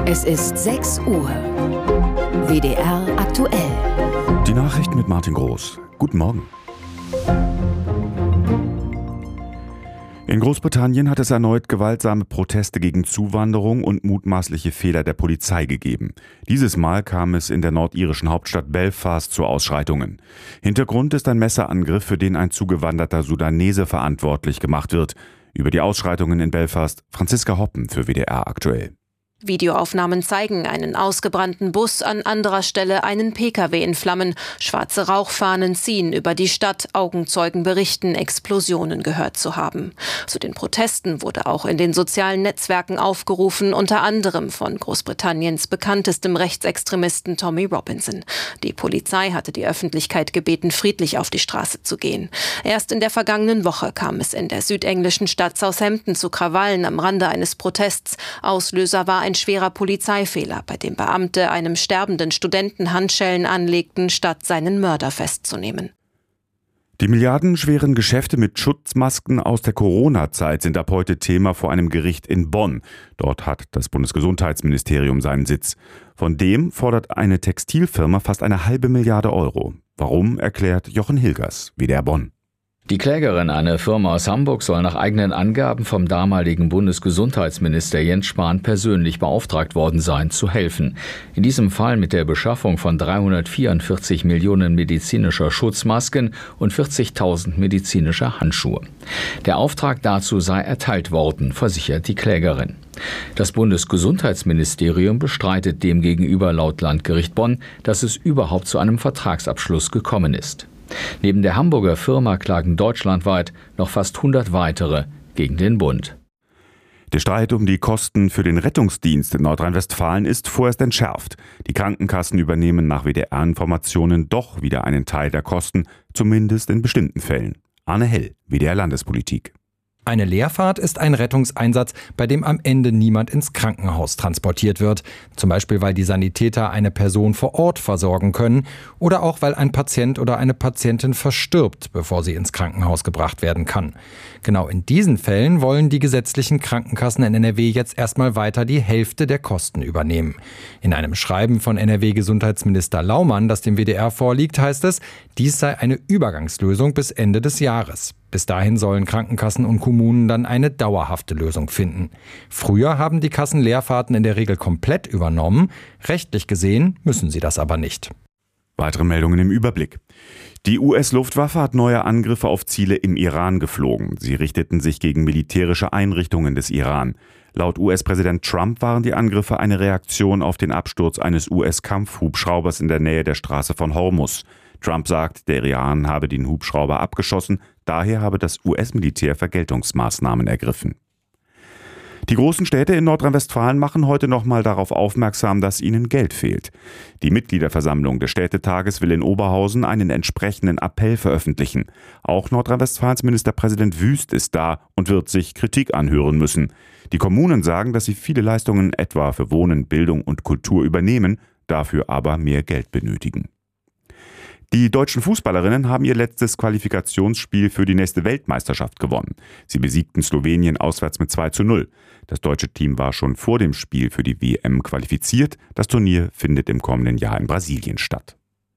Es ist 6 Uhr. WDR aktuell. Die Nachrichten mit Martin Groß. Guten Morgen. In Großbritannien hat es erneut gewaltsame Proteste gegen Zuwanderung und mutmaßliche Fehler der Polizei gegeben. Dieses Mal kam es in der nordirischen Hauptstadt Belfast zu Ausschreitungen. Hintergrund ist ein Messerangriff, für den ein zugewanderter Sudanese verantwortlich gemacht wird. Über die Ausschreitungen in Belfast Franziska Hoppen für WDR aktuell. Videoaufnahmen zeigen einen ausgebrannten Bus, an anderer Stelle einen Pkw in Flammen. Schwarze Rauchfahnen ziehen über die Stadt. Augenzeugen berichten, Explosionen gehört zu haben. Zu den Protesten wurde auch in den sozialen Netzwerken aufgerufen, unter anderem von Großbritanniens bekanntestem Rechtsextremisten Tommy Robinson. Die Polizei hatte die Öffentlichkeit gebeten, friedlich auf die Straße zu gehen. Erst in der vergangenen Woche kam es in der südenglischen Stadt Southampton zu Krawallen am Rande eines Protests. Auslöser war ein schwerer Polizeifehler, bei dem Beamte einem sterbenden Studenten Handschellen anlegten, statt seinen Mörder festzunehmen. Die milliardenschweren Geschäfte mit Schutzmasken aus der Corona-Zeit sind ab heute Thema vor einem Gericht in Bonn. Dort hat das Bundesgesundheitsministerium seinen Sitz. Von dem fordert eine Textilfirma fast 1,5 Milliarde Euro. Warum, erklärt Jochen Hilgers, WDR Bonn. Die Klägerin, eine Firma aus Hamburg, soll nach eigenen Angaben vom damaligen Bundesgesundheitsminister Jens Spahn persönlich beauftragt worden sein, zu helfen. In diesem Fall mit der Beschaffung von 344 Millionen medizinischer Schutzmasken und 40.000 medizinischer Handschuhe. Der Auftrag dazu sei erteilt worden, versichert die Klägerin. Das Bundesgesundheitsministerium bestreitet demgegenüber laut Landgericht Bonn, dass es überhaupt zu einem Vertragsabschluss gekommen ist. Neben der Hamburger Firma klagen deutschlandweit noch fast 100 weitere gegen den Bund. Der Streit um die Kosten für den Rettungsdienst in Nordrhein-Westfalen ist vorerst entschärft. Die Krankenkassen übernehmen nach WDR-Informationen doch wieder einen Teil der Kosten, zumindest in bestimmten Fällen. Arne Hell, WDR Landespolitik. Eine Leerfahrt ist ein Rettungseinsatz, bei dem am Ende niemand ins Krankenhaus transportiert wird. Zum Beispiel, weil die Sanitäter eine Person vor Ort versorgen können oder auch, weil ein Patient oder eine Patientin verstirbt, bevor sie ins Krankenhaus gebracht werden kann. Genau in diesen Fällen wollen die gesetzlichen Krankenkassen in NRW jetzt erstmal weiter die Hälfte der Kosten übernehmen. In einem Schreiben von NRW-Gesundheitsminister Laumann, das dem WDR vorliegt, heißt es, dies sei eine Übergangslösung bis Ende des Jahres. Bis dahin sollen Krankenkassen und Kommunen dann eine dauerhafte Lösung finden. Früher haben die Kassen Leerfahrten in der Regel komplett übernommen. Rechtlich gesehen müssen sie das aber nicht. Weitere Meldungen im Überblick. Die US-Luftwaffe hat neue Angriffe auf Ziele im Iran geflogen. Sie richteten sich gegen militärische Einrichtungen des Iran. Laut US-Präsident Trump waren die Angriffe eine Reaktion auf den Absturz eines US-Kampfhubschraubers in der Nähe der Straße von Hormuz. Trump sagt, der Iran habe den Hubschrauber abgeschossen, daher habe das US-Militär Vergeltungsmaßnahmen ergriffen. Die großen Städte in Nordrhein-Westfalen machen heute nochmal darauf aufmerksam, dass ihnen Geld fehlt. Die Mitgliederversammlung des Städtetages will in Oberhausen einen entsprechenden Appell veröffentlichen. Auch Nordrhein-Westfalens Ministerpräsident Wüst ist da und wird sich Kritik anhören müssen. Die Kommunen sagen, dass sie viele Leistungen etwa für Wohnen, Bildung und Kultur übernehmen, dafür aber mehr Geld benötigen. Die deutschen Fußballerinnen haben ihr letztes Qualifikationsspiel für die nächste Weltmeisterschaft gewonnen. Sie besiegten Slowenien auswärts mit 2:0. Das deutsche Team war schon vor dem Spiel für die WM qualifiziert. Das Turnier findet im kommenden Jahr in Brasilien statt.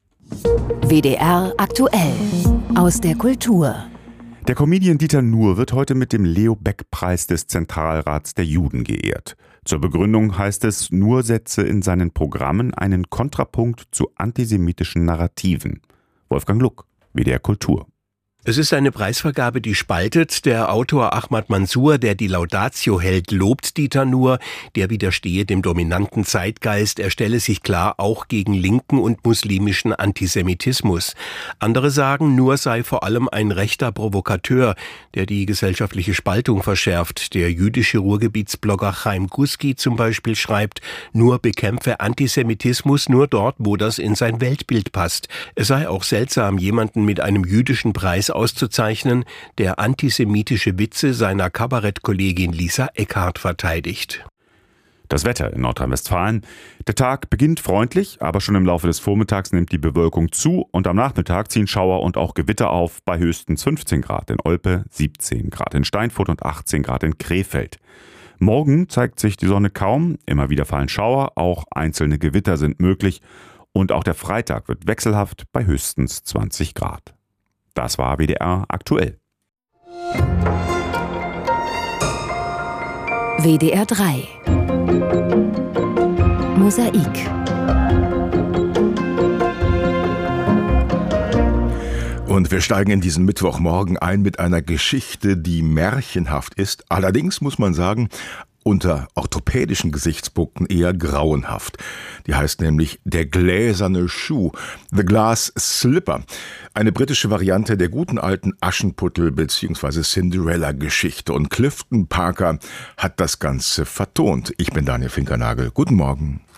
WDR aktuell. Aus der Kultur. Der Comedian Dieter Nuhr wird heute mit dem Leo-Beck-Preis des Zentralrats der Juden geehrt. Zur Begründung heißt es, Nuhr setze in seinen Programmen einen Kontrapunkt zu antisemitischen Narrativen. Wolfgang Luck, WDR Kultur. Es ist eine Preisvergabe, die spaltet. Der Autor Ahmad Mansour, der die Laudatio hält, lobt Dieter Nuhr. Der widerstehe dem dominanten Zeitgeist. Er stelle sich klar auch gegen linken und muslimischen Antisemitismus. Andere sagen, Nuhr sei vor allem ein rechter Provokateur, der die gesellschaftliche Spaltung verschärft. Der jüdische Ruhrgebietsblogger Chaim Guski zum Beispiel schreibt, Nuhr bekämpfe Antisemitismus nur dort, wo das in sein Weltbild passt. Es sei auch seltsam, jemanden mit einem jüdischen Preis auszuzeichnen, der antisemitische Witze seiner Kabarettkollegin Lisa Eckhardt verteidigt. Das Wetter in Nordrhein-Westfalen. Der Tag beginnt freundlich, aber schon im Laufe des Vormittags nimmt die Bewölkung zu und am Nachmittag ziehen Schauer und auch Gewitter auf bei höchstens 15 Grad in Olpe, 17 Grad in Steinfurt und 18 Grad in Krefeld. Morgen zeigt sich die Sonne kaum, immer wieder fallen Schauer, auch einzelne Gewitter sind möglich und auch der Freitag wird wechselhaft bei höchstens 20 Grad. Das war WDR aktuell. WDR 3 Mosaik. Und wir steigen in diesen Mittwochmorgen ein mit einer Geschichte, die märchenhaft ist. Allerdings muss man sagen, unter orthopädischen Gesichtspunkten eher grauenhaft. Die heißt nämlich Der gläserne Schuh, The Glass Slipper. Eine britische Variante der guten alten Aschenputtel- bzw. Cinderella-Geschichte. Und Clifton Parker hat das Ganze vertont. Ich bin Daniel Finkernagel. Guten Morgen.